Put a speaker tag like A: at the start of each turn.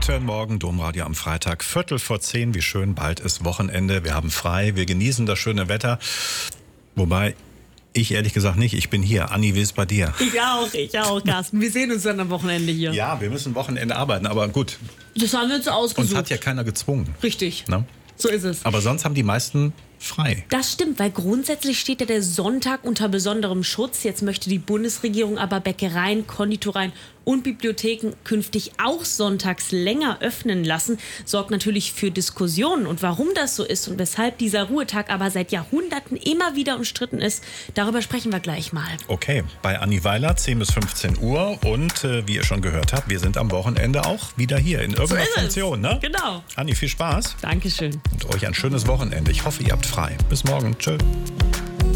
A: Guten Morgen, Domradio am Freitag, 9:15. Wie schön, bald ist Wochenende. Wir haben frei, wir genießen das schöne Wetter. Wobei, ich ehrlich gesagt nicht. Ich bin hier. Anni, wie ist bei dir?
B: Ich auch, Carsten. Wir sehen uns dann am Wochenende hier.
A: Ja, wir müssen Wochenende arbeiten, aber gut.
B: Das haben wir uns ausgesucht.
A: Uns hat ja keiner gezwungen.
B: Richtig.
A: Na?
B: So ist es.
A: Aber sonst haben die meisten frei.
B: Das stimmt, weil grundsätzlich steht ja der Sonntag unter besonderem Schutz. Jetzt möchte die Bundesregierung aber Bäckereien, Konditoreien und Bibliotheken künftig auch sonntags länger öffnen lassen. Sorgt natürlich für Diskussionen. Und warum das so ist und weshalb dieser Ruhetag aber seit Jahrhunderten immer wieder umstritten ist, darüber sprechen wir gleich mal.
A: Okay, bei Anni Weiler, 10 bis 15 Uhr. Und wie ihr schon gehört habt, wir sind am Wochenende auch wieder hier in irgendeiner Funktion. Ne?
B: Genau.
A: Anni, viel Spaß.
B: Dankeschön.
A: Und euch ein schönes Wochenende. Ich hoffe, ihr habt frei. Bis morgen. Tschö.